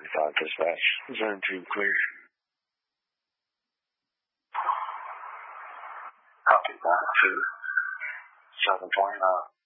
dispatch. Zone 2 clear. Copy that. 2, 7.9.